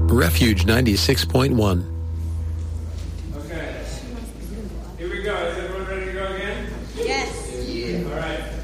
Refuge 96.1. Okay. Here we go. Is everyone ready to go again? Yes. Yeah. All right.